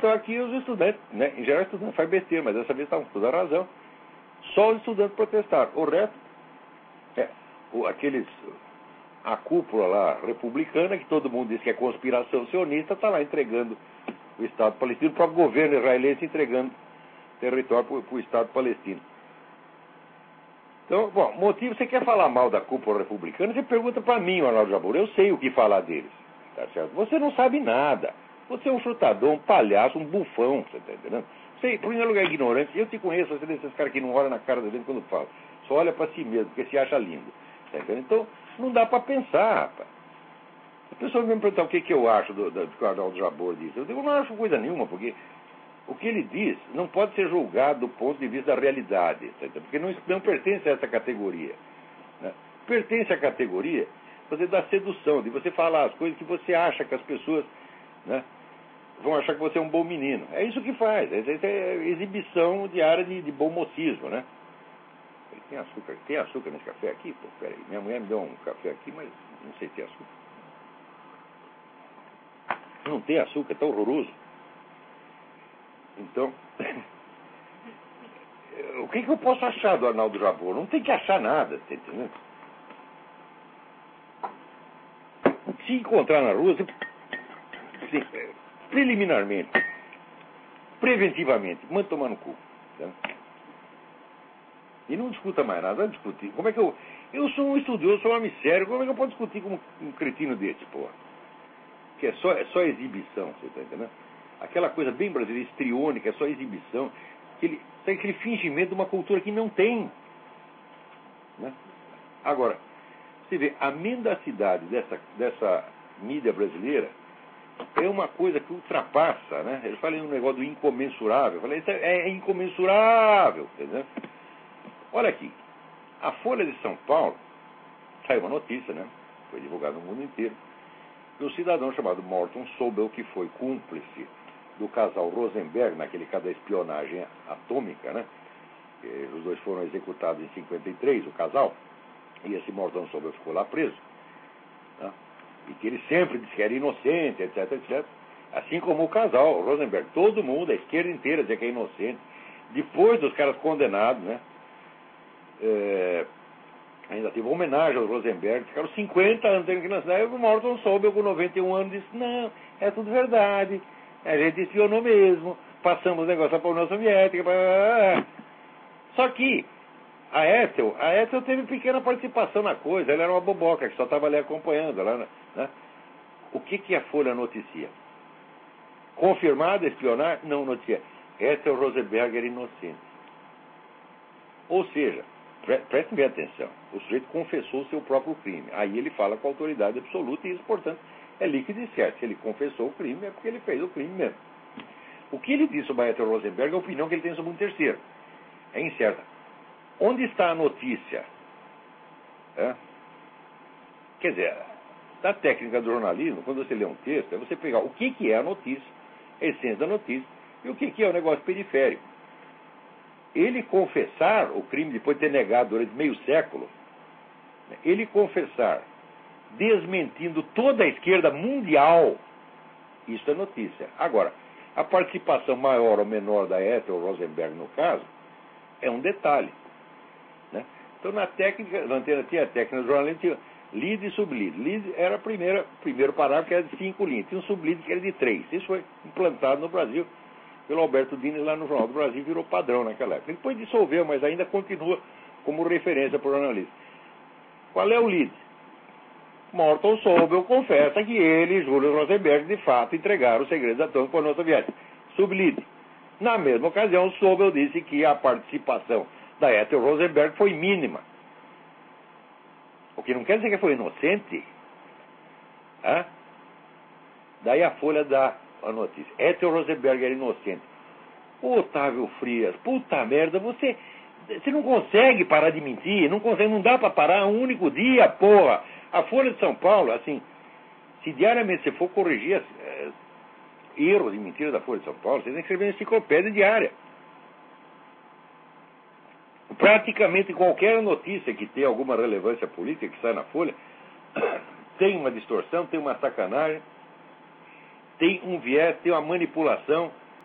Então aqui os estudantes, né, em geral estudante faz besteira, mas dessa vez estavam estudando a razão. Só os estudantes protestaram. O resto, a cúpula lá republicana, que todo mundo diz que é conspiração sionista, está lá entregando o Estado palestino, o próprio governo israelense entregando território para o Estado palestino. Então, bom, motivo, você quer falar mal da cúpula republicana, você pergunta para mim, Arnaldo Jabbour, eu sei o que falar deles, tá certo? Você não sabe nada. Você é um chutador, um palhaço, um bufão, você está entendendo? Você, em primeiro lugar, é ignorante. Eu te conheço, você é desses caras que não olham na cara da gente quando fala. Só olha para si mesmo, porque se acha lindo. Tá entendendo? Então, não dá para pensar, rapaz. A pessoa me perguntar o que eu acho do que o Arnaldo Jabbour diz. Eu digo, eu não acho coisa nenhuma, porque o que ele diz não pode ser julgado do ponto de vista da realidade, tá entendendo? Porque não pertence a essa categoria. Né? Pertence à categoria da sedução, de você falar as coisas que você acha que as pessoas, né, vão achar que você é um bom menino. É isso que faz. É exibição diária de bom mocismo, né? Tem açúcar nesse café aqui? Pô, peraí. Minha mulher me deu um café aqui, mas não sei se tem açúcar. Não tem açúcar, é tão horroroso. Então, o que eu posso achar do Arnaldo Jabbour? Não tem que achar nada, tá entendendo? Se encontrar na rua, assim, preliminarmente, preventivamente, manda tomar no cu. Tá? E não discuta mais nada, vai discutir. Como é que eu sou um estudioso, sou um homem sério, como é que eu posso discutir com um cretino desse, porra? Que é só exibição, você tá entendendo? Aquela coisa bem brasileira, histriônica, é só exibição. Aquele fingimento de uma cultura que não tem. Né? Agora, você vê, a mendacidade dessa mídia brasileira é uma coisa que ultrapassa, né? Eu falei um negócio do incomensurável. Eu falei, isso é incomensurável, entendeu? Olha aqui, a Folha de São Paulo, saiu uma notícia, né? Foi divulgada no mundo inteiro, de um cidadão chamado Morton Sobel, que foi cúmplice do casal Rosenberg, naquele caso da espionagem atômica, né? Os dois foram executados em 53, o casal, e esse Morton Sobel ficou lá preso. Né? E que ele sempre disse que era inocente, etc, etc. Assim como o casal, o Rosenberg. Todo mundo, a esquerda inteira, dizia que é inocente. Depois dos caras condenados, né? Ainda teve uma homenagem ao Rosenberg, ficaram 50 anos tendo que lançar, e o Morton Sobel, com 91 anos, disse, não, é tudo verdade, a gente espionou mesmo, passamos o negócio para a União Soviética, Só que a Ethel teve pequena participação na coisa, ela era uma boboca, que só estava ali acompanhando, ela, né? O que a Folha noticia? Confirmada espionar? Não noticia. Ethel Rosenberg era inocente. Ou seja, prestem bem atenção, o sujeito confessou o seu próprio crime. Aí ele fala com autoridade absoluta e isso, portanto, é líquido e certo. Se ele confessou o crime, é porque ele fez o crime mesmo. O que ele disse sobre a Ethel Rosenberg é a opinião que ele tem sobre um terceiro. É incerta. Onde está a notícia? Quer dizer, da técnica do jornalismo, quando você lê um texto, é você pegar o que é a notícia, a essência da notícia, e o que é o negócio periférico. Ele confessar o crime depois de ter negado durante meio século, ele confessar, desmentindo toda a esquerda mundial, isso é notícia. Agora, a participação maior ou menor da Ethel Rosenberg no caso, é um detalhe. Né? Então, na técnica, na antena tinha a técnica do jornalismo, tinha lead e sublead. Lead era o primeiro parágrafo, que era de 5 linhas. Tinha um sublead que era de 3. Isso foi implantado no Brasil pelo Alberto Dines lá no Jornal do Brasil, virou padrão naquela época. Depois dissolveu, mas ainda continua como referência para o jornalista. Qual é o lead? Morton Sobel confessa que ele e Júlio Rosenberg, de fato, entregaram os segredos atômicos para a União Soviética. Sublead. Na mesma ocasião, Sobel disse que a participação da Ethel Rosenberg foi mínima. O que não quer dizer que foi inocente. Daí a Folha dá a notícia. Ethel Rosenberg era inocente. Ô, Otávio Frias, puta merda, você não consegue parar de mentir, não dá para parar um único dia, porra. A Folha de São Paulo, assim, se diariamente você for corrigir erros e mentiras da Folha de São Paulo, você tem que escrever uma enciclopédia diária. Praticamente qualquer notícia que tenha alguma relevância política que sai na Folha tem uma distorção, tem uma sacanagem, tem um viés, tem uma manipulação,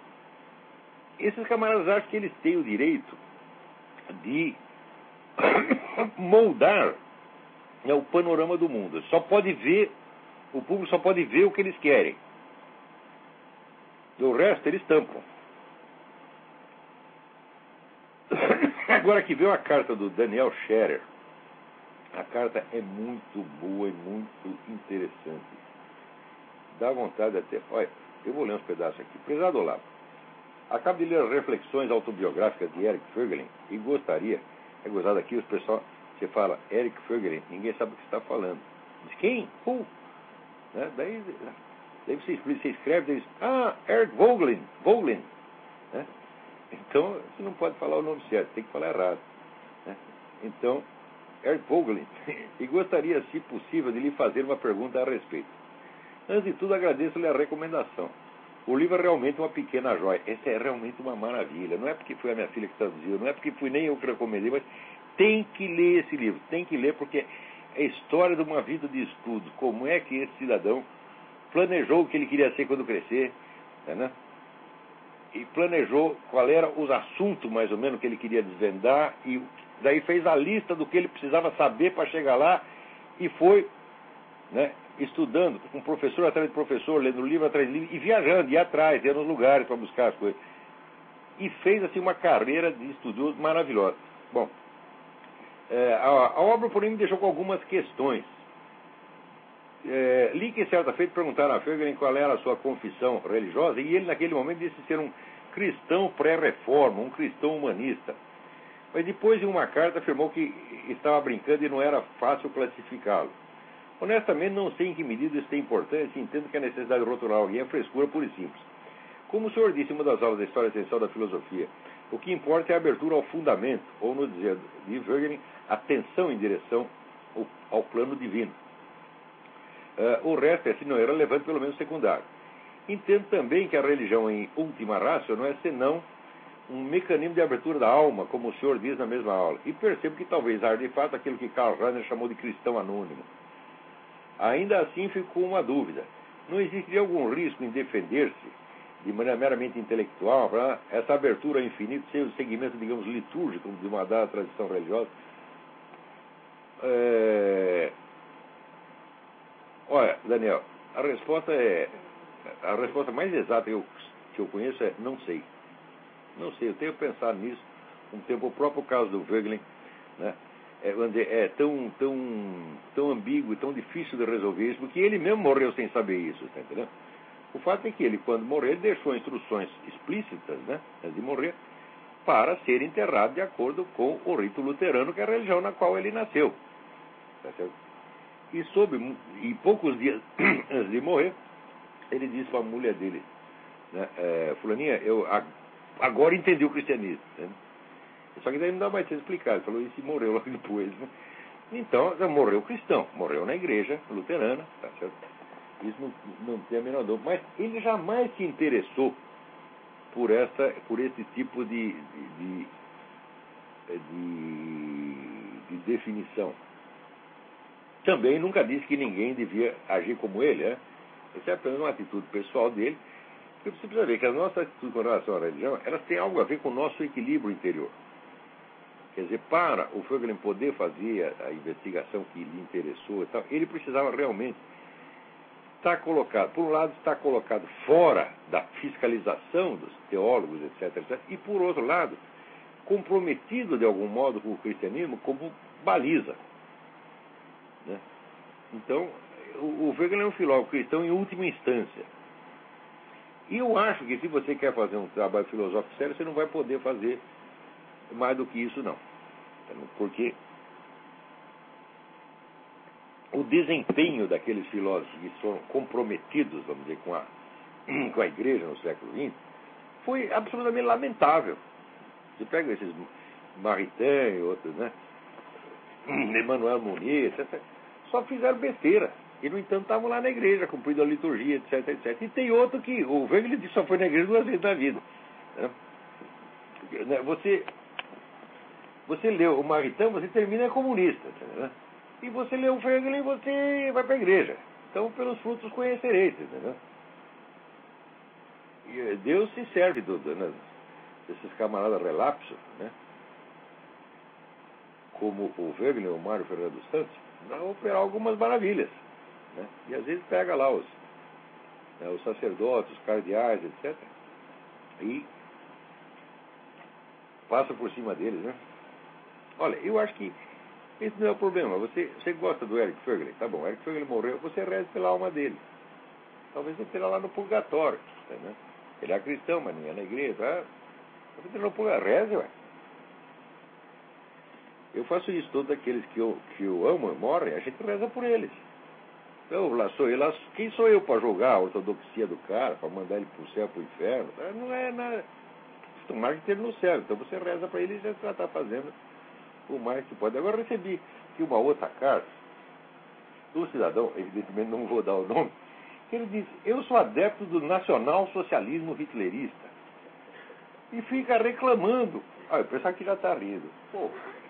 Esses camaradas acham que eles têm o direito de moldar, né, o panorama do mundo. O público só pode ver o que eles querem. O resto eles tampam. Agora que veio a carta do Daniel Scherer, a carta é muito boa e muito interessante. Dá vontade até. Olha, eu vou ler uns pedaços aqui. Prezado Olavo, acabo de ler as reflexões autobiográficas de Eric Voegelin e gostaria, é gozado aqui, os pessoal, você fala Eric Voegelin, ninguém sabe o que você está falando. Diz, quem? Who? Né? Daí você escreve, diz, Eric Voegelin. Né? Então, você não pode falar o nome certo, tem que falar errado. Né? Então, Eric Voegelin, e gostaria, se possível, de lhe fazer uma pergunta a respeito. Antes de tudo, agradeço-lhe a recomendação. O livro é realmente uma pequena joia. Essa é realmente uma maravilha. Não é porque foi a minha filha que traduziu, não é porque fui nem eu que recomendei, mas tem que ler esse livro. Tem que ler porque é a história de uma vida de estudos. Como é que esse cidadão planejou o que ele queria ser quando crescer, né? E planejou qual era os assuntos, mais ou menos, que ele queria desvendar, e daí fez a lista do que ele precisava saber para chegar lá, e foi, né, estudando, com professor atrás de professor, lendo livro atrás de livro, e viajando, ia atrás, ia nos lugares para buscar as coisas. E fez, assim, uma carreira de estudioso maravilhosa. Bom, a obra, porém, me deixou com algumas questões. Li que certa feita perguntaram a Voegelin qual era a sua confissão religiosa, e ele naquele momento disse ser um cristão pré-reforma, um cristão humanista. Mas depois, em uma carta, afirmou que estava brincando e não era fácil classificá-lo. Honestamente, não sei em que medida isso tem importância e entendo que a necessidade de rotular alguém é frescura pura e simples. Como o senhor disse em uma das aulas da História Essencial da Filosofia, o que importa é a abertura ao fundamento, ou, no dizer de Voegelin, atenção em direção ao plano divino. O resto, se não é relevante, pelo menos secundário. Entendo também que a religião, em última ratio, não é senão um mecanismo de abertura da alma, como o senhor diz na mesma aula. E percebo que talvez haja de fato aquilo que Karl Rahner chamou de cristão anônimo. Ainda assim ficou uma dúvida. Não existiria algum risco em defender-se, de maneira meramente intelectual, para essa abertura ao infinito ser o segmento, digamos, litúrgico de uma dada tradição religiosa? Olha, Daniel, a resposta mais exata que eu conheço é não sei. Não sei, eu tenho pensado nisso um tempo. O próprio caso do Voegelin, né, é tão ambíguo e tão difícil de resolver isso, porque ele mesmo morreu sem saber isso, tá entendendo? O fato é que ele, quando morreu, ele deixou instruções explícitas, né, antes de morrer, para ser enterrado de acordo com o rito luterano, que é a religião na qual ele nasceu. Tá certo? E poucos dias antes de morrer, ele disse para a mulher dele, né, fulaninha, eu agora entendi o cristianismo. Né? Só que daí não dá mais para explicar. Ele falou isso e morreu logo depois. Né? Então, morreu cristão, morreu na igreja luterana, tá certo? Isso não tem a menor dúvida. Mas ele jamais se interessou por esse tipo de definição. Também nunca disse que ninguém devia agir como ele, né? Isso é apenas uma atitude pessoal dele, porque você precisa ver que as nossas atitudes com relação à religião, elas têm algo a ver com o nosso equilíbrio interior. Quer dizer, para o Voegelin poder fazer a investigação que lhe interessou e tal, ele precisava realmente estar colocado, por um lado, estar colocado fora da fiscalização dos teólogos, etc., e por outro lado, comprometido de algum modo com o cristianismo como baliza. Né? Então, o Voegelin é um filósofo cristão em última instância. E eu acho que se você quer fazer um trabalho filosófico sério, você não vai poder fazer mais do que isso, não. Porque o desempenho daqueles filósofos que foram comprometidos, vamos dizer, com a igreja no século XX, foi absolutamente lamentável. Você pega esses Maritain e outros, né? Emmanuel Mounier, etc., só fizeram besteira. E, no entanto, estavam lá na igreja, cumprindo a liturgia, etc., etc. E tem outro que, o Voegelin só foi na igreja 2 vezes na vida. Né? Você leu o Maritain, você termina comunista. Né? E você leu o Voegelin, você vai para a igreja. Então, pelos frutos conhecereis. Né? E Deus se serve esses camaradas relapsos, né? Como o Wegener, o Mário Ferreira dos Santos, vão operar algumas maravilhas, né? E às vezes pega lá os sacerdotes, os cardeais, etc. E passa por cima deles, né? Olha, eu acho que esse não é o problema. Você gosta do Eric Fögel? Tá bom, Eric Fögel morreu, você reza pela alma dele. Talvez você esteja lá no purgatório, né? Ele é cristão, mas não é na igreja. Você esteja no purgatório, reze, ué. Eu faço isso, todos aqueles que eu amo e morrem, a gente reza por eles. Então, quem sou eu para julgar a ortodoxia do cara, para mandar ele para o céu, para o inferno? Não é nada. Tomara que esteja no céu. Então você reza para ele e já está fazendo o mais que pode. Agora eu recebi aqui uma outra carta do cidadão, evidentemente não vou dar o nome, que ele diz: eu sou adepto do nacional-socialismo hitlerista. E fica reclamando. Eu pensava que já está rindo. Pô.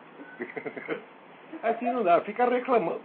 Assim não dá, fica reclamando.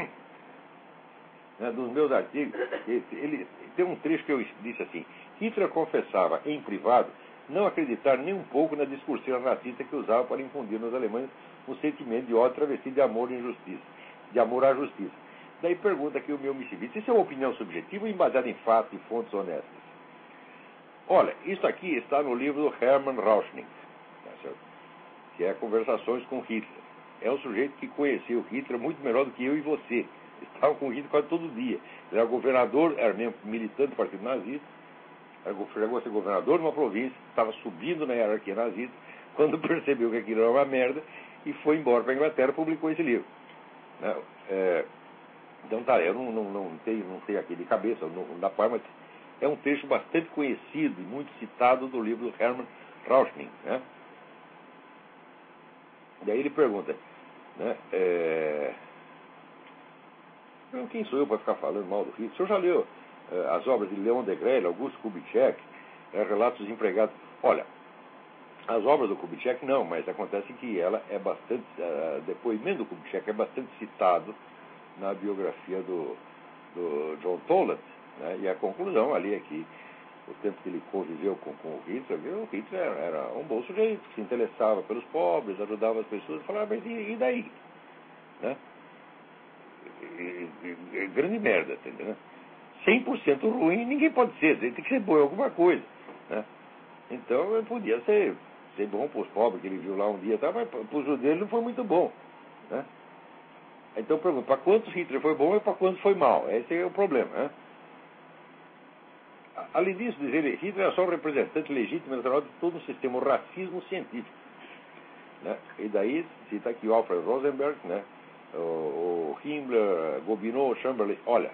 Dos meus artigos, ele tem um trecho que eu disse assim: Hitler confessava em privado não acreditar nem um pouco na discursiva racista que usava para infundir nos alemães um sentimento de ódio travestido de amor à justiça. Daí pergunta aqui o meu Micibite: isso é uma opinião subjetiva ou embasada em fatos e fontes honestas? Olha, isso aqui está no livro do Hermann Rauschning, tá certo? Que é Conversações com Hitler. É um sujeito que conheceu Hitler muito melhor do que eu e você. Estava com Hitler quase todo dia. Ele era governador, era mesmo militante do Partido Nazista, chegou a ser governador de uma província, estava subindo na hierarquia nazista, quando percebeu que aquilo era uma merda, e foi embora para a Inglaterra e publicou esse livro. Então tá, eu não tenho aqui de cabeça, não dá para, mas é um texto bastante conhecido e muito citado do livro do Hermann Rauschning, né? E aí ele pergunta, né? Quem sou eu para ficar falando mal do Hitler? O senhor já leu as obras de Leon Degrelle, Augusto Kubitschek, Relatos dos Empregados? Olha, as obras do Kubitschek não, mas acontece que ela é bastante, depoimento do Kubitschek é bastante citado na biografia do John Toland, né? E a conclusão ali é que o tempo que ele conviveu com o Hitler, o Hitler era um bom sujeito, que se interessava pelos pobres, ajudava as pessoas, falava, mas e daí? Né? Grande merda, entendeu? 100% ruim ninguém pode ser, tem que ser bom em alguma coisa, né? Então podia ser bom para os pobres que ele viu lá um dia, tá? Mas para os judeus ele não foi muito bom, né? Então pergunto, para quantos Hitler foi bom e para quantos foi mal? Esse é o problema, né? Além disso, diz ele, Hitler é só um representante legítimo e natural de todo um sistema, o racismo científico, né? E daí cita aqui o Alfred Rosenberg, né? O Himmler, Gobineau, Chamberlain. Olha,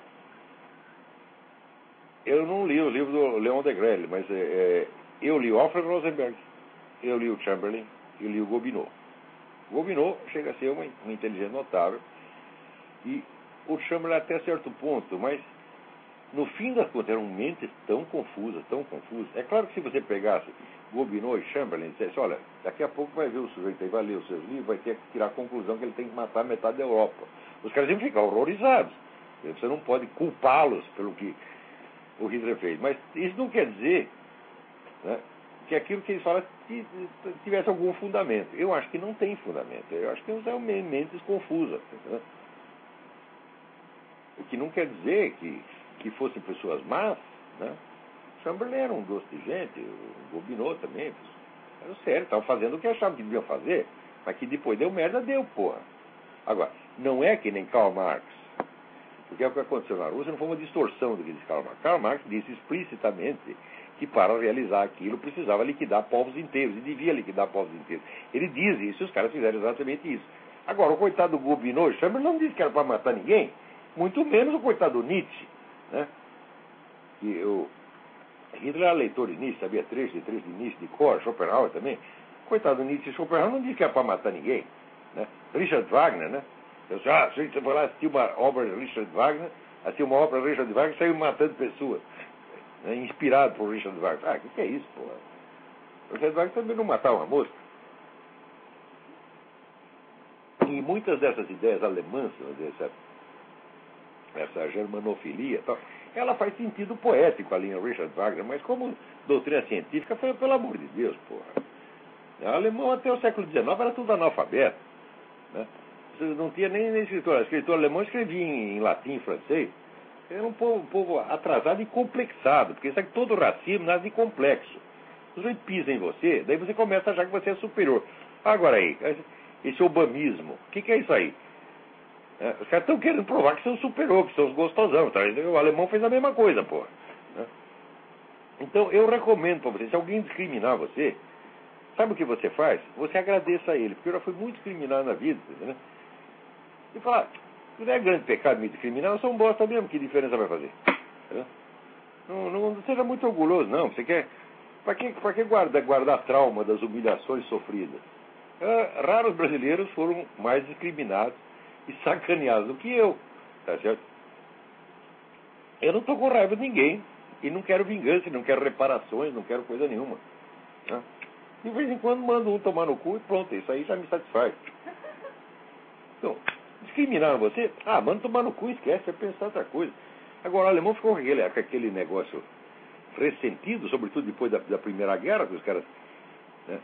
eu não li o livro do Leon Degrelle, mas eu li o Alfred Rosenberg, eu li o Chamberlain, eu li o Gobineau. Gobineau chega a ser uma inteligência notável, e o Chamberlain até certo ponto, mas no fim das contas eram mentes tão confusas, tão confusas. É claro que se você pegasse Gobineau e Chamberlain e dissesse, olha, daqui a pouco vai ver o sujeito aí, vai ler os seus livros, vai ter que tirar a conclusão que ele tem que matar metade da Europa. Os caras iam ficar horrorizados. Você não pode culpá-los pelo que o Hitler fez. Mas isso não quer dizer, né, que aquilo que eles falam tivesse algum fundamento. Eu acho que não tem fundamento. Eu acho que são mentes confusas. Entendeu? O que não quer dizer que fossem pessoas más, né? Chamberlain era um doce de gente, o Gobineau também, era sério, estavam fazendo o que achavam que deviam fazer, mas que depois deu merda, deu, porra. Agora, não é que nem Karl Marx, porque o que aconteceu na Rússia não foi uma distorção do que disse Karl Marx. Karl Marx disse explicitamente que para realizar aquilo precisava liquidar povos inteiros, e devia liquidar povos inteiros. Ele diz isso, e os caras fizeram exatamente isso. Agora, o coitado do Gobineau, Chamberlain não disse que era para matar ninguém, muito menos o coitado do Nietzsche, né? Que Hitler era leitor de Nietzsche, sabia trechos de Nietzsche de cor, Schopenhauer também. Coitado do Nietzsche e Schopenhauer não disse que era para matar ninguém, né? Richard Wagner, né? Você foi lá assistir uma obra de Richard Wagner, assistiu uma obra de Richard Wagner e saiu matando pessoas, né? Inspirado por Richard Wagner. O que é isso, porra? Richard Wagner também não matava uma mosca. E muitas dessas ideias alemãs, essa germanofilia e tal, ela faz sentido poético ali em Richard Wagner, mas como doutrina científica foi, pelo amor de Deus, porra. O alemão até o século XIX era tudo analfabeto, né? Você não tinha nem escritor. O escritor alemão escrevia em latim e francês. Era um povo atrasado e complexado, porque isso aqui, todo racismo nasce de complexo. O sujeito pisa em você, daí você começa a achar que você é superior. Agora aí, esse obamismo, o que é isso aí? Os caras estão querendo provar que são superior, que são os gostosão. Tá? O alemão fez a mesma coisa, porra. Né? Então, eu recomendo para você, se alguém discriminar você, sabe o que você faz? Você agradeça a ele, porque eu já fui muito discriminado na vida, né? E falar, não é grande pecado me discriminar, eu sou um bosta mesmo, que diferença vai fazer? Né? Não seja muito orgulhoso, não. Você quer... Para que guardar trauma das humilhações sofridas? Raros brasileiros foram mais discriminados e sacaneados do que eu. Tá certo? Eu não estou com raiva de ninguém. E não quero vingança, não quero reparações, não quero coisa nenhuma. Né? De vez em quando mando um tomar no cu e pronto, isso aí já me satisfaz. Então, discriminaram você? Manda tomar no cu, esquece, vai pensar outra coisa. Agora, o alemão ficou com aquele negócio ressentido, sobretudo depois da Primeira Guerra, que os caras, né,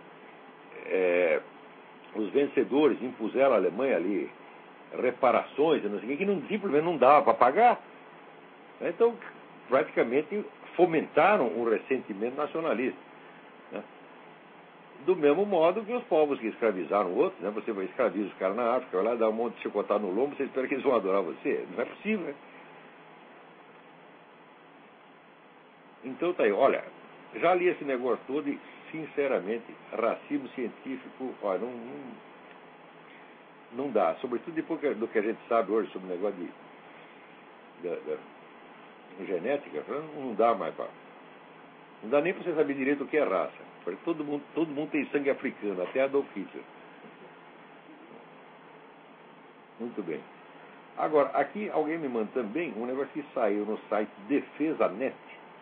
os vencedores impuseram à Alemanha ali reparações, não sei o que simplesmente não dava para pagar. Então, praticamente fomentaram um ressentimento nacionalista. Né? Do mesmo modo que os povos que escravizaram outros, né? Você vai escravizar os caras na África, vai lá dar um monte de chicotada no lombo, você espera que eles vão adorar você? Não é possível, né? Então tá aí, olha, já li esse negócio todo e, sinceramente, racismo científico, olha, não dá. Sobretudo depois do que a gente sabe hoje sobre o negócio de genética, não dá mais para... Não dá nem para você saber direito o que é raça. Porque todo mundo tem sangue africano, até Adolf Hitler. Muito bem. Agora, aqui alguém me manda também um negócio que saiu no site DefesaNet.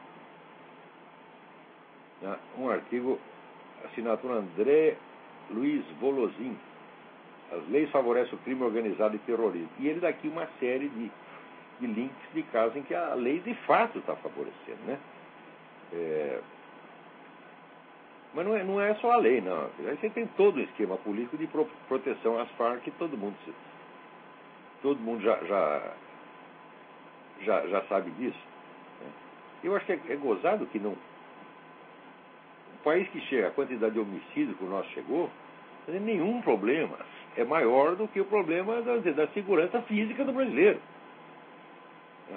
Um artigo, assinatura André Luiz Volozin. As leis favorecem o crime organizado e terrorismo. E ele dá aqui uma série de links de casos em que a lei de fato está favorecendo, né? Mas não é só a lei, não. Aí você tem todo o esquema político de proteção às Farc, que todo mundo já sabe disso. Né? Eu acho que é gozado que não... O país que chega, a quantidade de homicídios que o nosso chegou, não tem nenhum problema. É maior do que o problema da segurança física do brasileiro. Né?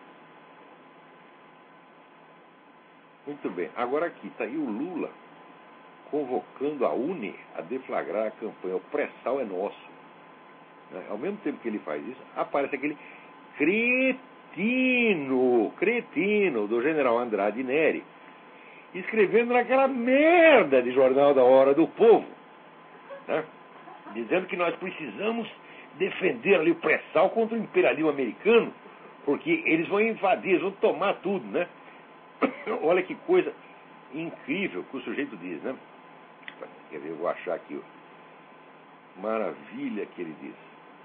Muito bem. Agora aqui está aí o Lula convocando a UNE a deflagrar a campanha O Pré-Sal é Nosso. Né? Ao mesmo tempo que ele faz isso, aparece aquele cretino do general Andrade Neri, escrevendo naquela merda de jornal da Hora do Povo, né? Dizendo que nós precisamos defender ali o pré-sal contra o imperialismo americano, porque eles vão invadir, eles vão tomar tudo, né? Olha que coisa incrível que o sujeito diz, né? Quer ver, eu vou achar aqui, ó. Maravilha que ele diz.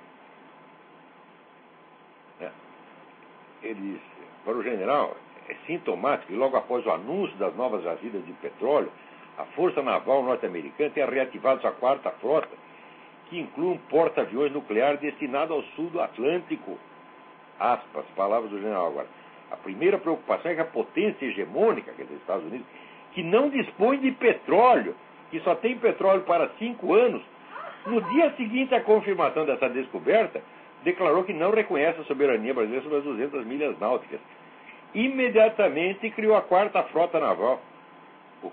Ele diz, para o general, é sintomático que logo após o anúncio das novas jazidas de petróleo, a Força Naval norte-americana tenha reativado sua quarta frota, que inclui um porta-aviões nuclear destinado ao sul do Atlântico. Aspas, palavras do general agora. A primeira preocupação é que a potência hegemônica, quer dizer, Estados Unidos, que não dispõe de petróleo, que só tem petróleo para 5 anos, no dia seguinte à confirmação dessa descoberta, declarou que não reconhece a soberania brasileira sobre as 200 milhas náuticas. Imediatamente criou a quarta frota naval. O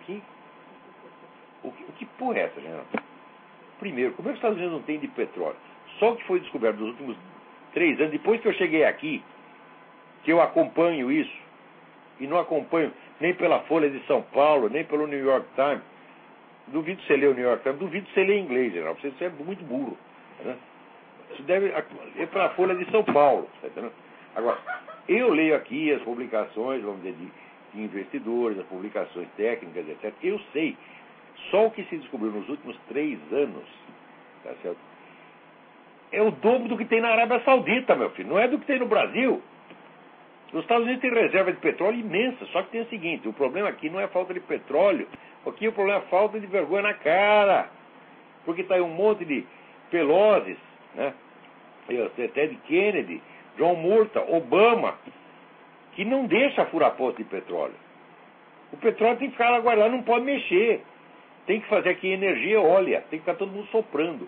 que porra é essa, general? Primeiro, como é que os Estados Unidos não tem de petróleo? Só o que foi descoberto nos últimos 3 anos, depois que eu cheguei aqui, que eu acompanho isso, e não acompanho nem pela Folha de São Paulo, nem pelo New York Times. Duvido você ler o New York Times, duvido você ler em inglês, geral. Você é muito burro. Né? Isso deve ir para a Folha de São Paulo. Tá entendendo? Agora, eu leio aqui as publicações, vamos dizer, de investidores, as publicações técnicas, etc. Eu sei. Só o que se descobriu nos últimos 3 anos, tá certo? É o dobro do que tem na Arábia Saudita, meu filho. Não é do que tem no Brasil. Os Estados Unidos têm reserva de petróleo imensa, só que tem o seguinte, o problema aqui não é falta de petróleo, aqui o problema é falta de vergonha na cara, porque está aí um monte de Pelosi, né, Ted Kennedy, John Murta, Obama, que não deixa furar poço de petróleo. O petróleo tem que ficar lá guardado, não pode mexer. Tem que fazer aqui energia eólica, tem que ficar todo mundo soprando.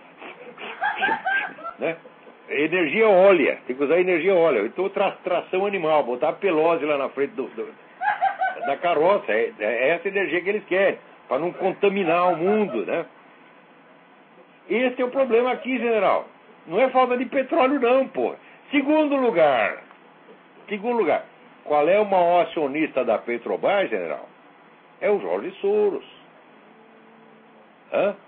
Né? Energia eólica, tem que usar energia eólica. Então tração animal, botar a Pelosi lá na frente da carroça, é essa energia que eles querem, para não contaminar o mundo, né? Esse é o problema aqui, general. Não é falta de petróleo não, pô. Segundo lugar, qual é o maior acionista da Petrobras, general? É o Jorge Soros. Hã?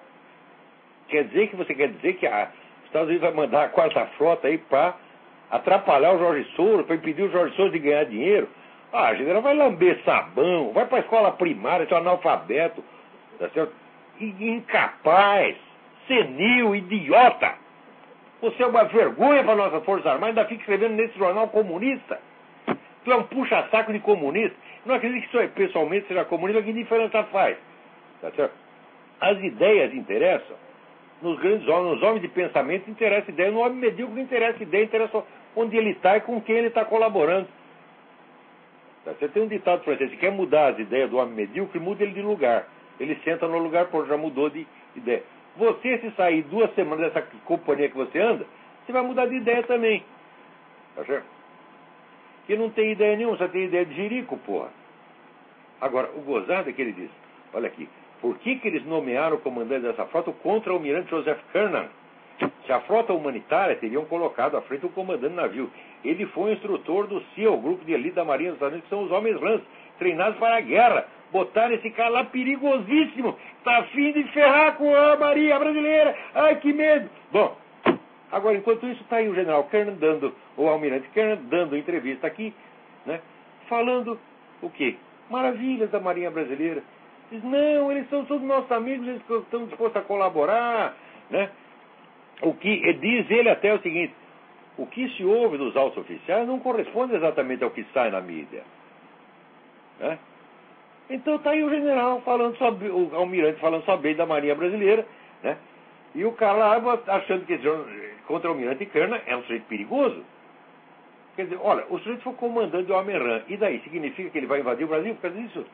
Você quer dizer que os Estados Unidos vai mandar a quarta frota aí para atrapalhar o Jorge Soros, para impedir o Jorge Soros de ganhar dinheiro? Ah, general, vai lamber sabão, vai para a escola primária, seu analfabeto, tá certo? Incapaz, senil, idiota. Você é uma vergonha para a nossa Força Armada, ainda fica escrevendo nesse jornal comunista. Tu é um puxa-saco de comunista. Não acredito que isso pessoalmente seja comunista, que diferença faz? Tá certo? As ideias interessam. Nos grandes homens, nos homens de pensamento, interessa ideia. No homem medíocre não interessa ideia, interessa onde ele está e com quem ele está colaborando. Tá certo? Tem um ditado francês, se quer mudar as ideias do homem medíocre, muda ele de lugar. Ele senta no lugar, pô, já mudou de ideia. Você, se sair 2 semanas dessa companhia que você anda, você vai mudar de ideia também. Tá certo? Que não tem ideia nenhuma, só tem ideia de jirico, porra. Agora, o gozado é que ele diz, olha aqui, por que eles nomearam o comandante dessa frota o contra-almirante Joseph Kernan? Se a frota humanitária, teriam colocado à frente o comandante do navio. Ele foi o instrutor do SEAL, o grupo de elite da Marinha dos Estados Unidos, que são os homens lãs, treinados para a guerra. Botaram esse cara lá perigosíssimo, tá a fim de ferrar com a Marinha brasileira. Ai, que medo! Bom, agora, enquanto isso, está aí o general Kernan o almirante Kernan dando entrevista aqui, né, falando o quê? Maravilhas da Marinha brasileira. Diz, não, eles são todos nossos amigos, eles estão dispostos a colaborar, né? O que diz ele até o seguinte, o que se ouve dos altos oficiais não corresponde exatamente ao que sai na mídia, né? Então está aí o general falando sobre, o almirante falando só bem da Marinha brasileira, né? E o cara lá achando que esse contra-almirante Kernan é um sujeito perigoso. Quer dizer, olha, o sujeito foi comandante do Almirante, e daí? Significa que ele vai invadir o Brasil por causa disso?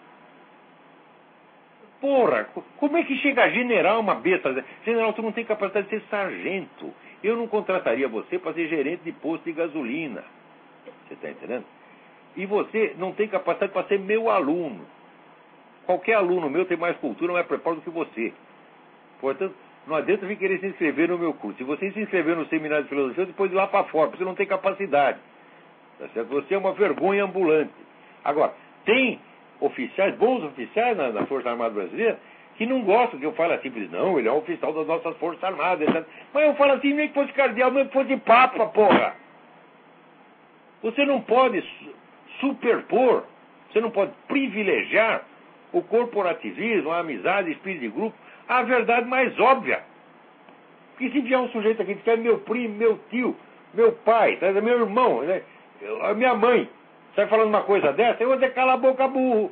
Porra, como é que chega a general uma besta? General, tu não tem capacidade de ser sargento. Eu não contrataria você para ser gerente de posto de gasolina. Você está entendendo? E você não tem capacidade para ser meu aluno. Qualquer aluno meu tem mais cultura, mais preparo do que você. Portanto, não adianta vir querer se inscrever no meu curso. Se você se inscrever no seminário de filosofia, depois de lá para fora, você não tem capacidade. Tá certo? Você é uma vergonha ambulante. Agora, tem oficiais, bons oficiais na Força Armada Brasileira, que não gostam que eu fale assim, não, ele é um oficial das nossas Forças Armadas, etc. Mas eu falo assim, nem que fosse cardeal, nem que fosse papa, porra. Você não pode superpor, você não pode privilegiar o corporativismo, a amizade, o espírito de grupo, a verdade mais óbvia. Porque se vier um sujeito aqui que é meu primo, meu tio, meu pai, tá, meu irmão, né, a minha mãe, sai falando uma coisa dessa, eu vou dizer, cala a boca, burro.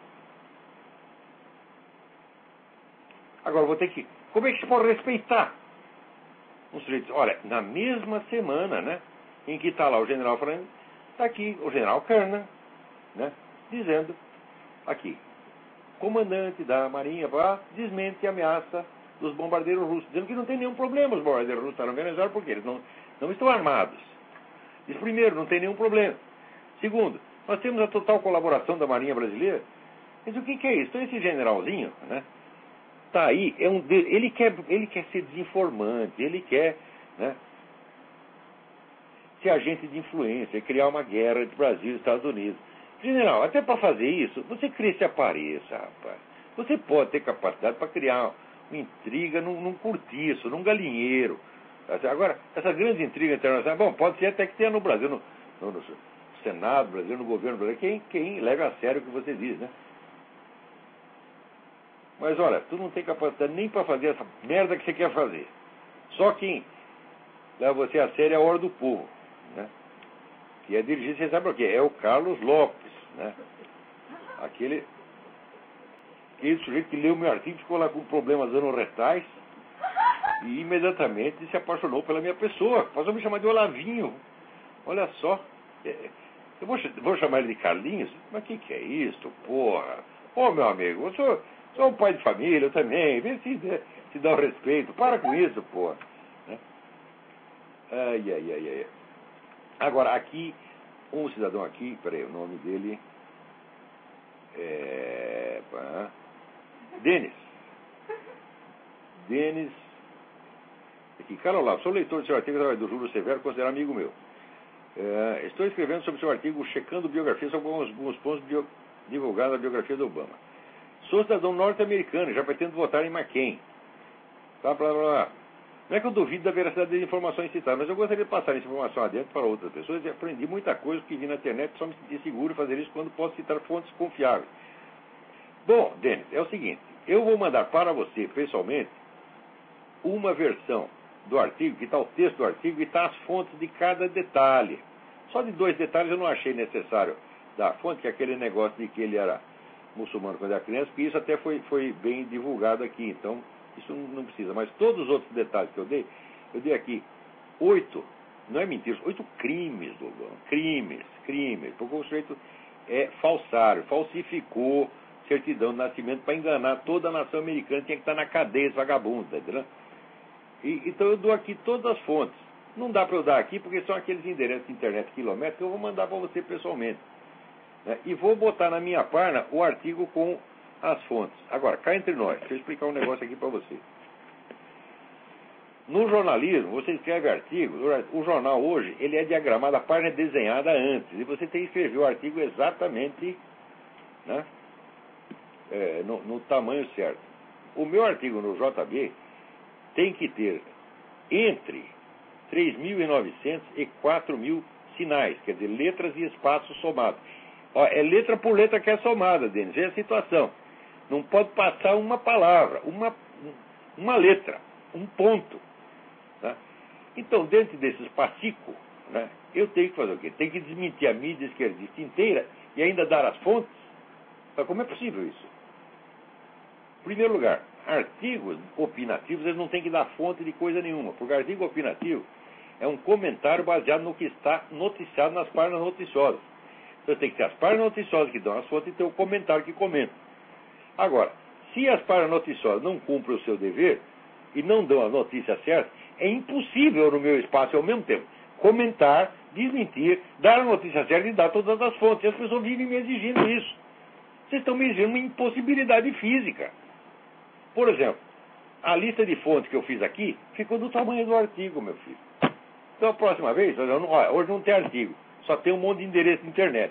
Agora, vou ter que... Como é que se pode respeitar um sujeito? Olha, na mesma semana, né, em que está lá o general falando, está aqui o general Kernan, né, dizendo, aqui, comandante da Marinha desmente a ameaça dos bombardeiros russos, dizendo que não tem nenhum problema os bombardeiros russos estarão na Venezuela, porque eles não estão armados. Diz, primeiro, não tem nenhum problema. Segundo, nós temos a total colaboração da Marinha brasileira. Mas o que é isso? Então esse generalzinho, né, tá aí, ele quer ser desinformante, ele quer, né, ser agente de influência, criar uma guerra entre Brasil e Estados Unidos. General, até para fazer isso, você cria se apareça, rapaz. Você pode ter capacidade para criar uma intriga num cortiço, num galinheiro. Agora, essa grande intriga internacional, bom, pode ser até que tenha no Brasil, no Senado brasileiro, no governo brasileiro, quem leva a sério o que você diz, né? Mas olha, tu não tem capacidade nem para fazer essa merda que você quer fazer. Só quem leva você a sério é a hora do povo, né? que é dirigido, você sabe por quê? É o Carlos Lopes, né? Aquele sujeito que leu meu artigo, ficou lá com problemas anorretais e imediatamente se apaixonou pela minha pessoa. Passou a me chamar de Olavinho. Olha só. Eu vou chamar ele de Carlinhos? Mas o que é isso, porra? Ô, meu amigo, eu sou um pai de família, eu também. Vê se dá o respeito. Para com isso, porra. Né? Ai. Agora, aqui, um cidadão aqui, peraí, o nome dele é... Denis. Aqui, Carlos Olavo, sou leitor do seu artigo do Júlio Severo, considerado amigo meu. Estou escrevendo sobre seu artigo, checando biografias sobre alguns pontos divulgados na biografia do Obama. Sou cidadão norte-americano, já pretendo votar em McCain. Blá, blá, blá. Não é que eu duvido da veracidade das informações citadas, mas eu gostaria de passar essa informação adiante para outras pessoas e aprendi muita coisa que vi na internet, só me sentir seguro fazer isso quando posso citar fontes confiáveis. Bom, Denis, é o seguinte, eu vou mandar para você, pessoalmente, uma versão do artigo, que está o texto do artigo e está as fontes de cada detalhe. Só de 2 detalhes eu não achei necessário dar a fonte, que é aquele negócio de que ele era muçulmano quando era criança, porque isso até foi bem divulgado aqui, então isso não precisa. Mas todos os outros detalhes que eu dei aqui 8, não é mentira, 8 crimes do Obama. Crimes, porque o sujeito é falsário, falsificou certidão de nascimento para enganar toda a nação americana, tinha que estar na cadeia, esse vagabundo, tá entendendo? Então eu dou aqui todas as fontes. Não dá para eu dar aqui porque são aqueles endereços de internet quilométricos que eu vou mandar para você pessoalmente. Né? E vou botar na minha página o artigo com as fontes. Agora, cá entre nós, deixa eu explicar um negócio aqui para você. No jornalismo, você escreve artigo, o jornal hoje, ele é diagramado, a página é desenhada antes, e você tem que escrever o artigo exatamente, né, no tamanho certo. O meu artigo no JB tem que ter entre 3.900 e 4.000 sinais, quer dizer, letras e espaços somados. Ó, é letra por letra que é somada, Denis, é a situação. Não pode passar uma palavra, uma letra, um ponto. Tá? Então, dentro desses passicos, né, eu tenho que fazer o quê? Tenho que desmentir a mídia esquerdista inteira e ainda dar as fontes? Mas como é possível isso? Em primeiro lugar, artigos opinativos, eles não têm que dar fonte de coisa nenhuma, porque artigo opinativo é um comentário baseado no que está noticiado nas páginas noticiosas. Então tem que ter as páginas noticiosas que dão as fontes e ter o comentário que comenta. Agora, se as páginas noticiosas não cumprem o seu dever e não dão a notícia certa, é impossível no meu espaço ao mesmo tempo comentar, desmentir, dar a notícia certa e dar todas as fontes. E as pessoas vivem me exigindo isso. Vocês estão me exigindo uma impossibilidade física. Por exemplo, a lista de fontes que eu fiz aqui ficou do tamanho do artigo, meu filho. Então a próxima vez, hoje não tem artigo, só tem um monte de endereço de internet.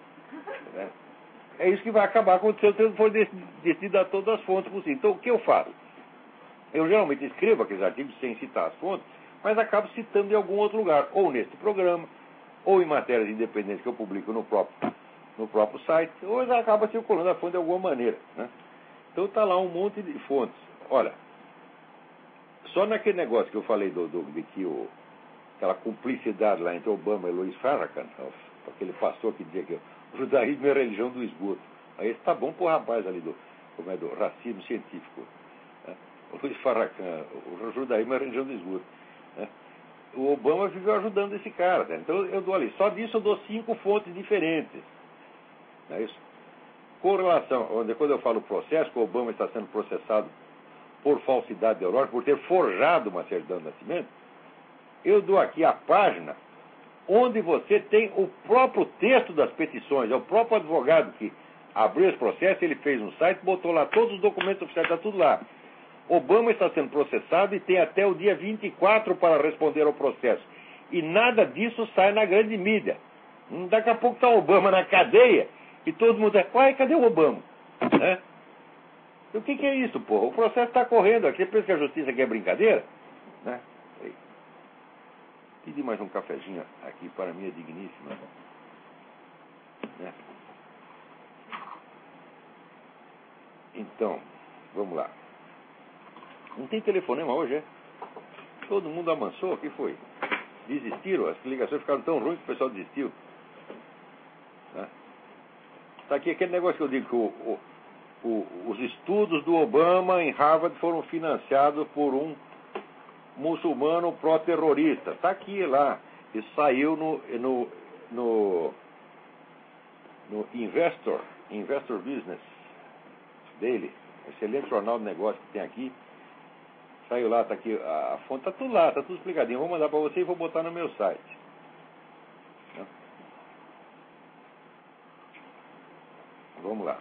É isso que vai acabar acontecendo se eu for decidir dar todas as fontes possíveis. Então o que eu faço? Eu geralmente escrevo aqueles artigos sem citar as fontes, mas acabo citando em algum outro lugar, ou neste programa, ou em matérias independentes que eu publico no próprio site, ou acaba circulando a fonte de alguma maneira. Né? Então está lá um monte de fontes. Olha, só naquele negócio que eu falei de que aquela cumplicidade lá entre Obama e Louis Farrakhan, aquele pastor que dizia que o judaísmo é a religião do esgoto. Aí está bom pro rapaz ali do racismo científico. Né? O Louis Farrakhan, o judaísmo é a religião do esgoto. Né? O Obama viveu ajudando esse cara. Né? Então eu dou ali, só disso eu dou 5 fontes diferentes. Não é isso? Com relação, quando eu falo processo, que o Obama está sendo processado por falsidade ideológica, por ter forjado uma certidão de nascimento, eu dou aqui a página onde você tem o próprio texto das petições, é o próprio advogado que abriu esse processo, ele fez um site, botou lá todos os documentos oficiais, está tudo lá. Obama está sendo processado e tem até o dia 24 para responder ao processo. E nada disso sai na grande mídia. Daqui a pouco está o Obama na cadeia e todo mundo diz, uai, cadê o Obama? Né? O que é isso, porra? O processo está correndo aqui, você pensa que a justiça aqui é brincadeira? Né? Pedi mais um cafezinho aqui para minha digníssima. Né? Então, vamos lá. Não tem telefonema hoje, é? Todo mundo amansou? O que foi? Desistiram, as ligações ficaram tão ruins que o pessoal desistiu. Está aqui aquele negócio que eu digo que os estudos do Obama em Harvard foram financiados por um muçulmano pró-terrorista. Está aqui lá. Isso saiu no Investor Business dele. Excelente jornal de negócio que tem aqui. Saiu lá, está aqui a fonte, está tudo lá, está tudo explicadinho. Vou mandar para você e vou botar no meu site. Vamos lá.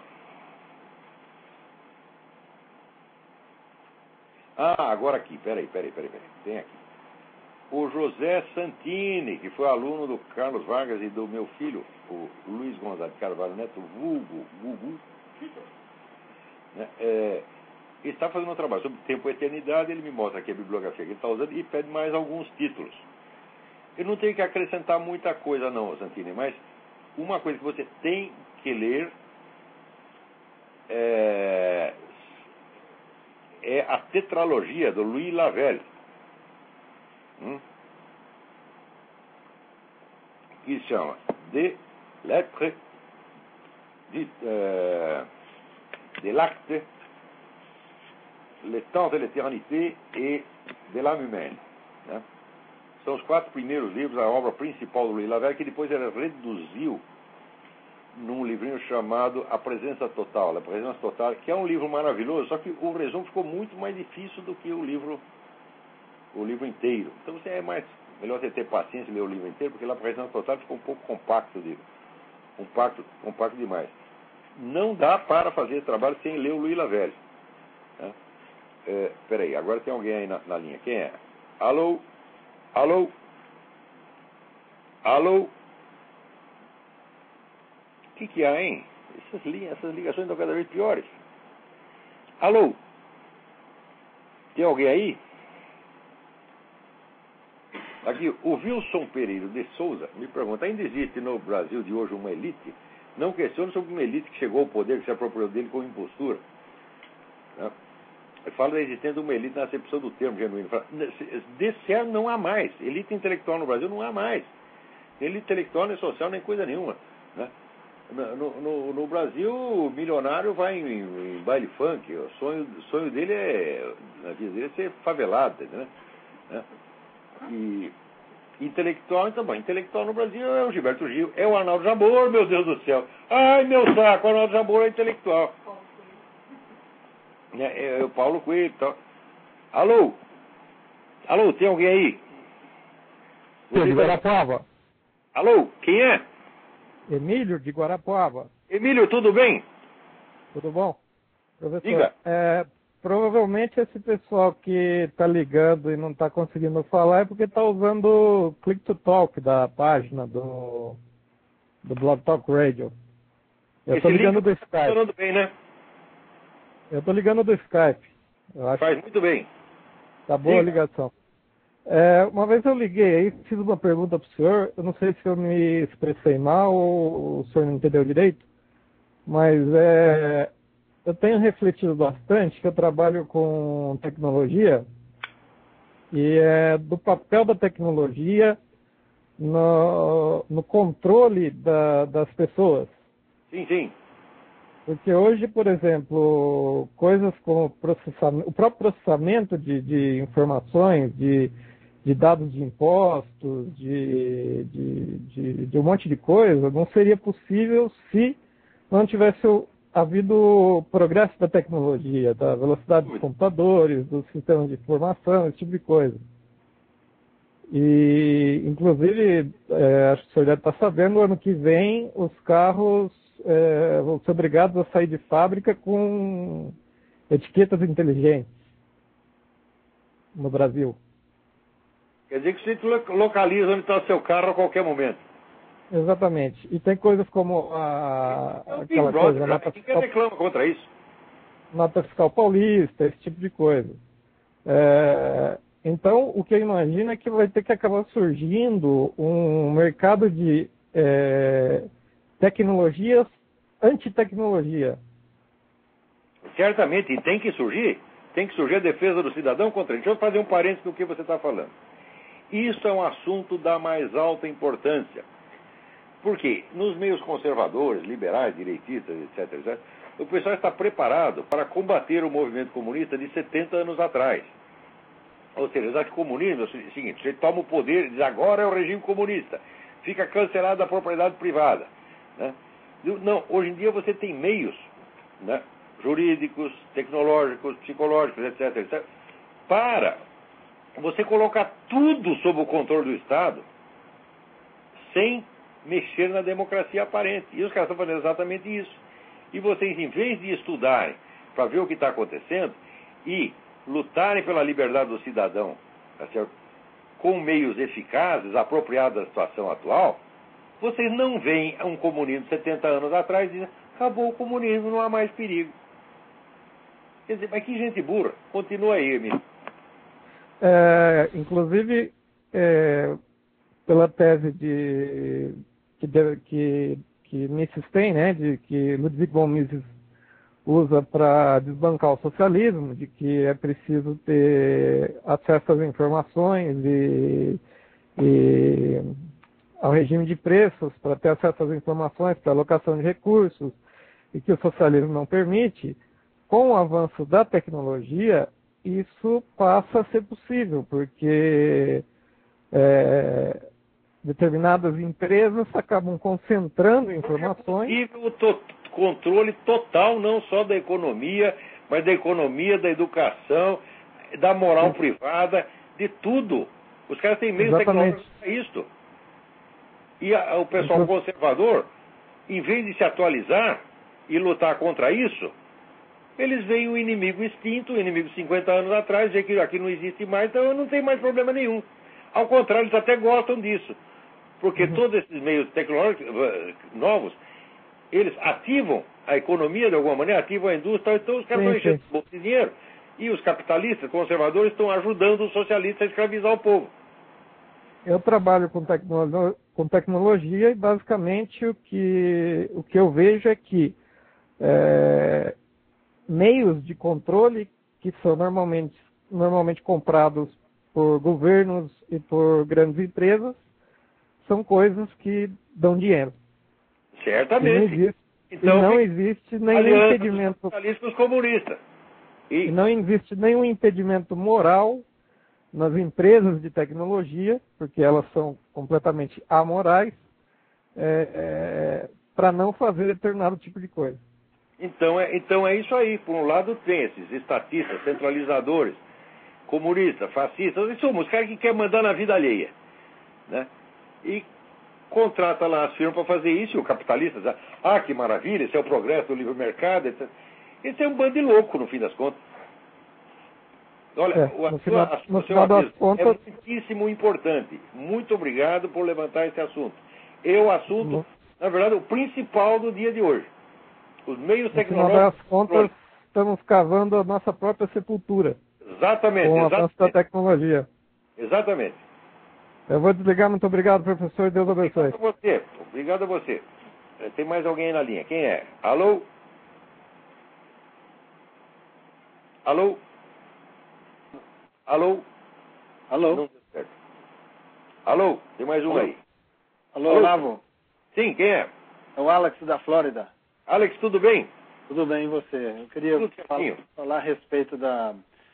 Agora aqui, peraí. Tem aqui. O José Santini, que foi aluno do Carlos Vargas e do meu filho, o Luiz Gonzaga de Carvalho Neto, vulgo, Gugu, né? Ele está fazendo um trabalho sobre tempo e eternidade. Ele me mostra aqui a bibliografia que ele está usando e pede mais alguns títulos. Eu não tenho que acrescentar muita coisa não, Santini, mas uma coisa que você tem que ler é a tetralogia do Louis Lavelle, que se chama De Lettres, de l'Acte, Le Temps de l'Éternité et de l'Âme Humaine, né? São os 4 primeiros livros, a obra principal do Louis Lavelle, que depois ele reduziu num livrinho chamado A Presença Total, A Presença Total, que é um livro maravilhoso, só que o resumo ficou muito mais difícil do que o livro inteiro. Então melhor você ter paciência e ler o livro inteiro, porque lá A Presença Total ficou um pouco compacto demais. Não dá para fazer esse trabalho sem ler o Louis Lavelle, né? Peraí, agora tem alguém aí na linha. Quem é? Alô? O que há, hein? Essas ligações estão cada vez piores. Alô? Tem alguém aí? Aqui, o Wilson Pereira de Souza me pergunta: ainda existe no Brasil de hoje uma elite? Não questiona sobre uma elite que chegou ao poder, que se apropriou dele com impostura, né? Eu falo da existência de uma elite na acepção do termo genuíno. De certo, não há mais. Elite intelectual no Brasil não há mais. Elite intelectual nem social, nem coisa nenhuma, né? No Brasil, o milionário vai em baile funk. O sonho dele na vida dele, é ser favelado, né? E intelectual, então, intelectual no Brasil é o Gilberto Gil, é o Arnaldo Jabor, meu Deus do céu. Ai, meu saco, o Arnaldo Jabor é intelectual. É o Paulo Coelho. Então. Alô, tem alguém aí? De Guarapuava. Alô, quem é? Emílio de Guarapuava. Emílio, tudo bem? Tudo bom? Professor, Diga. Provavelmente esse pessoal que está ligando e não está conseguindo falar é porque está usando o Click to Talk da página do Blog Talk Radio. Eu estou ligando do Skype. Tá funcionando bem, né? Eu estou ligando do Skype. Faz muito bem. Tá boa a ligação. Uma vez eu liguei aí, fiz uma pergunta para o senhor. Eu não sei se eu me expressei mal ou o senhor não entendeu direito, mas eu tenho refletido bastante, que eu trabalho com tecnologia, e do papel da tecnologia no controle das pessoas. Sim. Porque hoje, por exemplo, coisas como o próprio processamento de informações, de dados de impostos, de um monte de coisa, não seria possível se não tivesse havido progresso da tecnologia, da velocidade dos computadores, dos sistemas de informação, esse tipo de coisa. E, inclusive, acho que o senhor deve estar sabendo, ano que vem os carros vão ser obrigados a sair de fábrica com etiquetas inteligentes no Brasil. Quer dizer que você localiza onde está o seu carro a qualquer momento. Exatamente. E tem coisas como aquela coisa... Ninguém reclama contra isso. Nota fiscal paulista, esse tipo de coisa. Então, o que eu imagino é que vai ter que acabar surgindo um mercado de tecnologias antitecnologia. Certamente, e tem que surgir a defesa do cidadão contra ele. Deixa eu fazer um parênteses do que você está falando. Isso é um assunto da mais alta importância. Porque nos meios conservadores, liberais, direitistas, etc., o pessoal está preparado para combater o movimento comunista de 70 anos atrás. Ou seja, eles acham que o comunismo é o seguinte: você toma o poder e diz, agora é o regime comunista, fica cancelada a propriedade privada. Né? Não, hoje em dia você tem meios, né, jurídicos, tecnológicos, psicológicos, etc., para você colocar tudo sob o controle do Estado sem mexer na democracia aparente. E os caras estão fazendo exatamente isso. E vocês, em vez de estudarem para ver o que está acontecendo e lutarem pela liberdade do cidadão, tá certo? Com meios eficazes, apropriados da situação atual, vocês não veem um comunismo de 70 anos atrás e dizem, acabou o comunismo, não há mais perigo. Quer dizer, mas que gente burra. Continua aí, Emílio. Inclusive, pela tese que Mises tem, né, de que Ludwig von Mises usa para desbancar o socialismo, de que é preciso ter acesso às informações e ao regime de preços para ter acesso às informações, para alocação de recursos, e que o socialismo não permite. Com o avanço da tecnologia, isso passa a ser possível, porque determinadas empresas acabam concentrando informações. É possível o controle total, não só da economia, mas da economia, da educação, da moral privada, de tudo. Os caras têm meios tecnológicos para isso. E o pessoal conservador, em vez de se atualizar e lutar contra isso, eles veem o inimigo extinto, o inimigo de 50 anos atrás, dizem que aqui não existe mais, então não tem mais problema nenhum. Ao contrário, eles até gostam disso. Porque todos esses meios tecnológicos novos, eles ativam a economia de alguma maneira, ativam a indústria, então os caras estão enchendo o bolso de dinheiro. E os capitalistas, conservadores, estão ajudando os socialistas a escravizar o povo. Eu trabalho com tecnologia e basicamente o que eu vejo é que meios de controle que são normalmente comprados por governos e por grandes empresas são coisas que dão dinheiro. Certamente. Não existe nenhum impedimento socialistas comunistas. E não existe nenhum impedimento moral nas empresas de tecnologia, porque elas são completamente amorais, para não fazer determinado tipo de coisa. Então é isso aí. Por um lado tem esses estatistas, centralizadores, comunistas, fascistas, eles são os caras que querem mandar na vida alheia. Né? E contrata lá as firmas para fazer isso, e o capitalista diz, que maravilha, esse é o progresso do livre mercado, etc. Esse é um bando de louco, no fim das contas. Olha, no final das contas, é muitíssimo importante. Muito obrigado por levantar esse assunto. É o assunto, na verdade, o principal do dia de hoje. Os meios tecnológicos... No final das contas, estamos cavando a nossa própria sepultura. Exatamente. Com o avanço da tecnologia. Exatamente. Eu vou desligar. Muito obrigado, professor. Deus abençoe. Obrigado a você. Obrigado a você. Tem mais alguém aí na linha. Quem é? Alô? Alô? Alô? Alô? Não deu certo. Alô? Tem mais um aí. Alô, Olavo? Sim, quem é? É o Alex da Flórida. Alex, tudo bem? Tudo bem, e você? Eu queria falar a respeito da...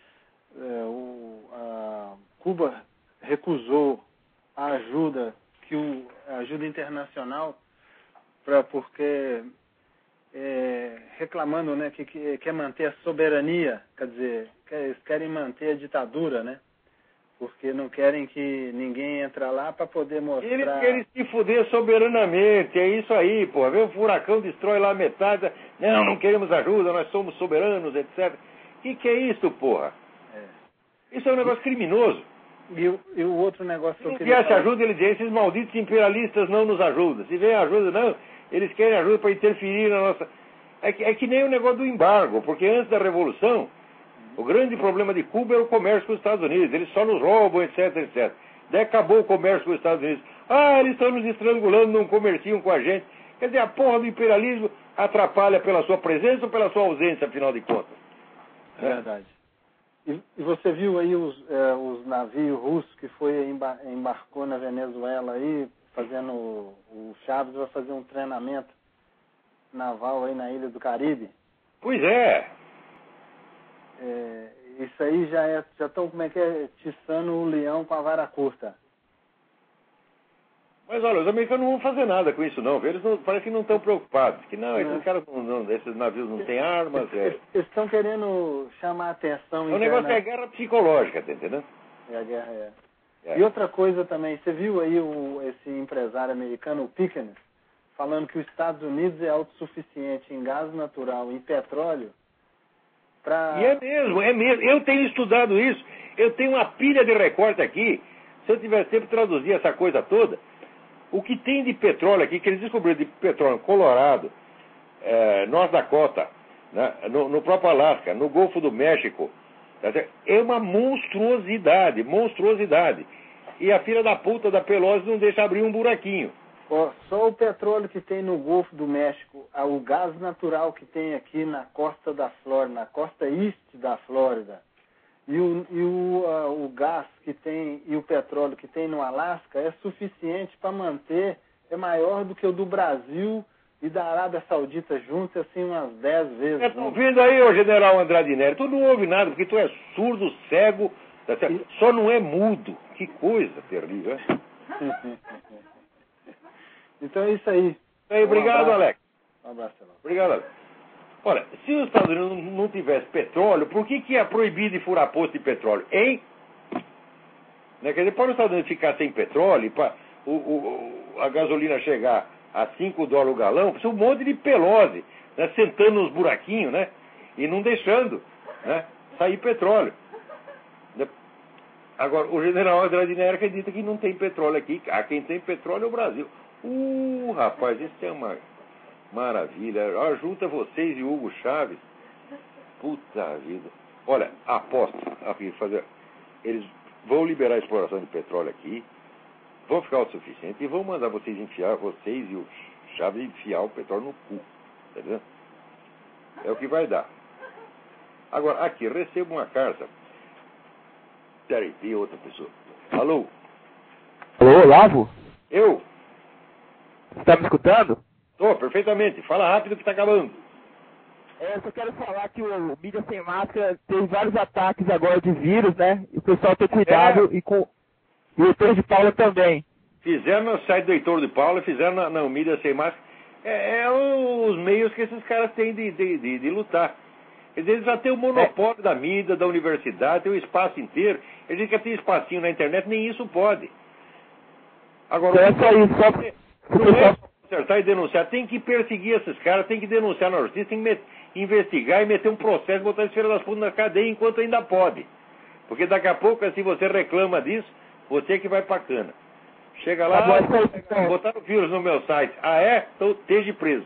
Cuba recusou a ajuda a ajuda internacional porque reclamando, né, que quer manter a soberania, quer dizer, eles querem manter a ditadura, né? Porque não querem que ninguém entre lá para poder mostrar... Eles querem se fuder soberanamente, é isso aí, pô. Vê o furacão, destrói lá a metade. Não queremos ajuda, nós somos soberanos, etc. Que é isso, porra? Isso é um negócio criminoso. E o outro negócio que eu queria... Se viesse ajuda, ele diz, esses malditos imperialistas não nos ajudam. Se vem ajuda, não, eles querem ajuda para interferir na nossa... É que nem o negócio do embargo, porque antes da Revolução, o grande problema de Cuba era o comércio com os Estados Unidos. Eles só nos roubam, etc, etc. Daí acabou o comércio com os Estados Unidos. Eles estão nos estrangulando, não comerciam com a gente. Quer dizer, a porra do imperialismo atrapalha pela sua presença ou pela sua ausência, afinal de contas. É verdade. E você viu aí os navios russos que embarcou na Venezuela aí, fazendo o Chaves vai fazer um treinamento naval aí na Ilha do Caribe? Pois é. Isso aí já estão, como é que é, tiçando o leão com a vara curta. Mas olha, os americanos não vão fazer nada com isso não, viu? Eles parece que não estão preocupados. Que não, esses caras esses navios não têm armas. Eles estão querendo chamar a atenção. O negócio é a guerra psicológica, tá entendendo? A guerra E outra coisa também, você viu aí esse empresário americano, o Pickens, falando que os Estados Unidos é autossuficiente em gás natural e em petróleo. E é mesmo. Eu tenho estudado isso. Eu tenho uma pilha de recorte aqui. Se eu tivesse tempo de traduzir essa coisa toda, o que tem de petróleo aqui, que eles descobriram de petróleo no Colorado, North Dakota, né, no próprio Alasca, no Golfo do México, é uma monstruosidade. E a filha da puta da Pelosi não deixa abrir um buraquinho. Só o petróleo que tem no Golfo do México, o gás natural que tem aqui na costa da Flórida, na costa oeste da Flórida, e o gás que tem e o petróleo que tem no Alasca é suficiente para manter, é maior do que o do Brasil e da Arábia Saudita juntos, assim, umas 10 vezes. Estão vendo aí, ô general Andrade Nery, tu não ouve nada, porque tu é surdo, cego, só não é mudo. Que coisa terrível, hein? Então é isso aí. Obrigado, Alex. Um abraço. Obrigado, Alex. Olha, se os Estados Unidos não tivesse petróleo, por que é proibido de furar posto de petróleo? Hein? Né? Quer dizer, para os Estados Unidos ficar sem petróleo, para a gasolina chegar a $5 o galão, precisa um monte de Pelosi, né, sentando nos buraquinhos, né? E não deixando, né, sair petróleo. Agora, o general Andrade Nery acredita que não tem petróleo aqui. Quem tem petróleo é o Brasil. Rapaz, isso é uma maravilha. Junta vocês e Hugo Chávez. Puta vida. Olha, aposto. Eles vão liberar a exploração de petróleo aqui, vão ficar autossuficientes e vão mandar vocês e o Chaves enfiar o petróleo no cu. Tá vendo? É o que vai dar. Agora, aqui, recebo uma carta. Peraí, tem outra pessoa. Alô? Alô, Olavo? Eu? Você tá me escutando? Tô, perfeitamente. Fala rápido que tá acabando. Eu só quero falar que o Mídia Sem Máscara tem vários ataques agora de vírus, né? E o pessoal tem cuidado e o Heitor de Paula também. Fizeram no site do Heitor de Paula, fizeram na Mídia Sem Máscara. Os meios que esses caras têm de lutar. Quer dizer, eles já têm o monopólio da mídia, da universidade, tem o espaço inteiro. Eles já tem espacinho na internet, nem isso pode. Agora, é só isso, não é só acertar e denunciar, tem que perseguir esses caras, tem que denunciar na justiça, tem que investigar e meter um processo, botar esse filho das putas na cadeia enquanto ainda pode. Porque daqui a pouco, se você reclama disso, você que vai pra cana. Chega lá, botaram o vírus no meu site. Então esteja preso.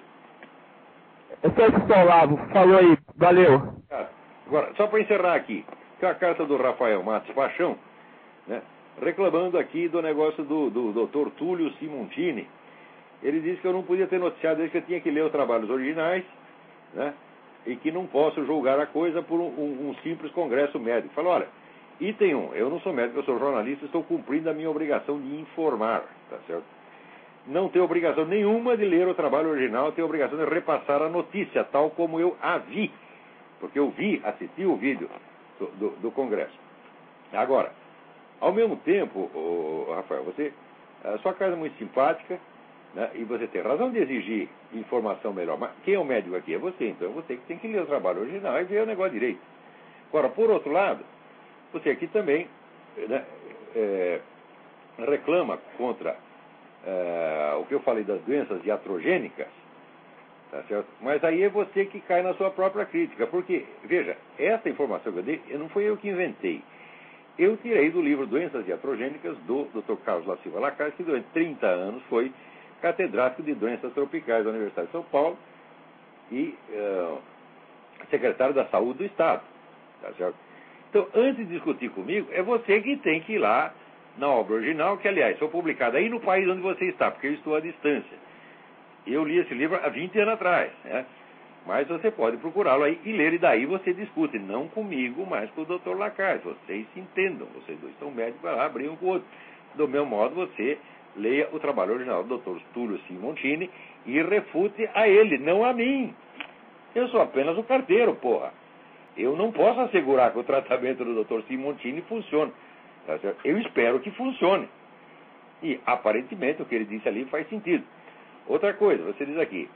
É só isso, Olavo. Falou aí. Valeu. Agora, só para encerrar aqui, tem a carta do Rafael Matos Paixão, né, reclamando aqui do negócio do Dr. Túlio Simontini. Ele disse que eu não podia ter noticiado isso, que eu tinha que ler os trabalhos originais, né, e que não posso julgar a coisa por um simples congresso médico. Falou, olha, item 1, eu não sou médico, eu sou jornalista, estou cumprindo a minha obrigação de informar, tá certo? Não tenho obrigação nenhuma de ler o trabalho original, tenho obrigação de repassar a notícia, tal como eu a vi, porque eu assisti o vídeo do congresso. Agora, ao mesmo tempo, Rafael, a sua casa é muito simpática, né, e você tem razão de exigir informação melhor, mas quem é o médico aqui é você, então é você que tem que ler o trabalho original e ver o negócio direito. Agora, por outro lado, você aqui também, né, reclama contra o que eu falei das doenças iatrogênicas, tá certo? Mas aí é você que cai na sua própria crítica, porque, veja, essa informação que eu dei, não foi eu que inventei. Eu tirei do livro Doenças Iatrogênicas do Dr. Carlos La Silva Lacaz, que durante 30 anos foi catedrático de doenças tropicais da Universidade de São Paulo e secretário da Saúde do Estado, tá certo? Então, antes de discutir comigo, é você que tem que ir lá na obra original, que, aliás, foi publicada aí no país onde você está, porque eu estou à distância. Eu li esse livro há 20 anos atrás, né? Mas você pode procurá-lo aí e ler, e daí você discute, não comigo, mas com o Dr. Lacaille. Vocês se entendam, vocês dois são médicos, vai lá, brigam com o outro. Do mesmo modo, você leia o trabalho original do Dr. Túlio Simontini e refute a ele, não a mim. Eu sou apenas o carteiro, porra. Eu não posso assegurar que o tratamento do Dr. Simontini funcione. Eu espero que funcione. E, aparentemente, o que ele disse ali faz sentido. Outra coisa, você diz aqui,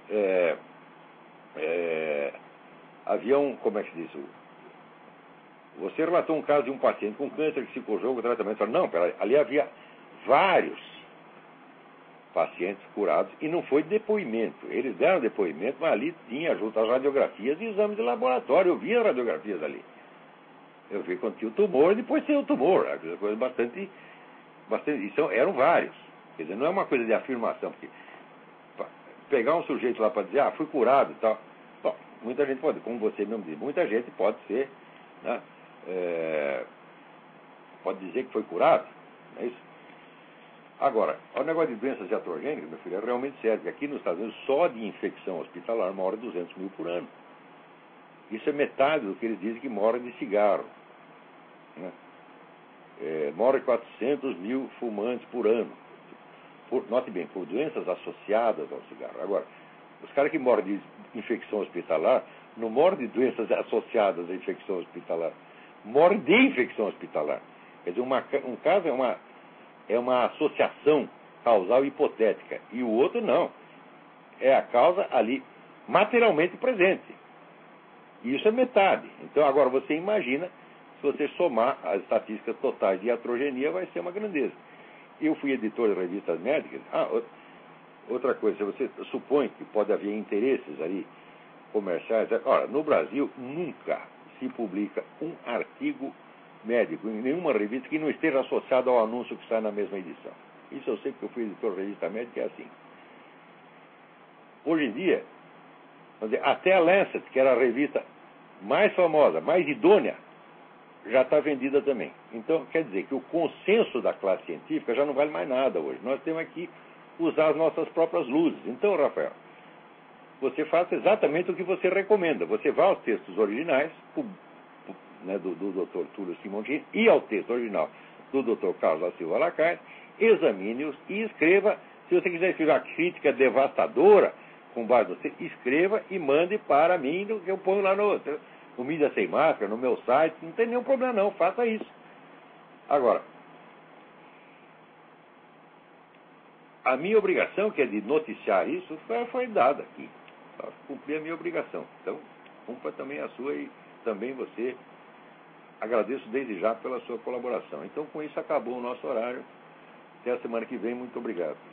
havia um, como é que se diz? Você relatou um caso de um paciente com câncer que se cojou com o tratamento. Não, peraí, ali havia vários pacientes curados e não foi depoimento. Eles deram depoimento, mas ali tinha junto as radiografias e exames de laboratório. Eu vi as radiografias ali. Eu vi quando tinha o tumor e depois tinha o tumor. Coisa bastante. Isso eram vários. Quer dizer, não é uma coisa de afirmação, porque pegar um sujeito lá para dizer, fui curado e tal. Bom, muita gente pode, como você mesmo diz, muita gente pode ser, né, pode dizer que foi curado, não é isso? Agora, o negócio de doenças iatrogênicas, meu filho, é realmente sério, porque aqui nos Estados Unidos, só de infecção hospitalar, morre 200 mil por ano. Isso é metade do que eles dizem que morre de cigarro. Né? Morre 400 mil fumantes por ano. Note bem, por doenças associadas ao cigarro. Agora, os caras que morrem de infecção hospitalar, não morrem de doenças associadas à infecção hospitalar, morrem de infecção hospitalar. Quer dizer, um caso é uma associação causal hipotética, e o outro não. É a causa ali materialmente presente. E isso é metade. Então, agora, você imagina, se você somar as estatísticas totais de iatrogenia, vai ser uma grandeza. Eu fui editor de revistas médicas. Outra coisa, você supõe que pode haver interesses ali comerciais. Ora, no Brasil, nunca se publica um artigo médico em nenhuma revista que não esteja associado ao anúncio que sai na mesma edição. Isso eu sei porque eu fui editor de revista médica, é assim. Hoje em dia, vamos dizer, até a Lancet, que era a revista mais famosa, mais idônea, já está vendida também. Então, quer dizer que o consenso da classe científica já não vale mais nada hoje. Nós temos que usar as nossas próprias luzes. Então, Rafael, você faça exatamente o que você recomenda. Você vai aos textos originais, né, do Dr. Túlio Simontini, e ao texto original do Dr. Carlos da Silva Lacaille, examine-os e escreva. Se você quiser escrever uma crítica devastadora, com base no texto, escreva e mande para mim, que eu ponho lá no Mídia Sem Máscara, no meu site. Não tem nenhum problema não, faça isso. Agora, a minha obrigação, que é de noticiar isso, foi dada aqui. Cumpri a minha obrigação. Então, cumpra também a sua e também você. Agradeço desde já pela sua colaboração. Então, com isso, acabou o nosso horário. Até a semana que vem. Muito obrigado.